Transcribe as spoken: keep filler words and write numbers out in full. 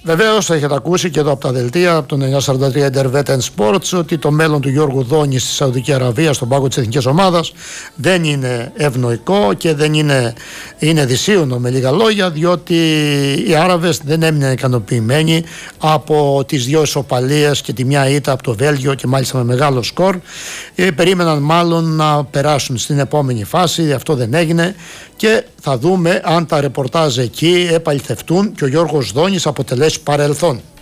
Βεβαίως έχετε ακούσει και εδώ από τα δελτία, από τον εννιακόσια σαράντα τρία Intervet Sports, ότι το μέλλον του Γιώργου Δόνη στη Σαουδική Αραβία, στον πάγκο της εθνικής ομάδας, δεν είναι ευνοϊκό και δεν είναι, είναι δυσίωνο με λίγα λόγια, διότι οι Άραβες δεν έμειναν ικανοποιημένοι από τις δύο ισοπαλίες και τη μια ήττα από το Βέλγιο και μάλιστα με μεγάλο σκορ. Ε, περίμεναν μάλλον να περάσουν στην επόμενη φάση, αυτό δεν έγινε και θα δούμε αν τα ρεπορτάζ εκεί επαληθευτούν και ο Γιώργος Δόνης αποτελέσει παρελθόν.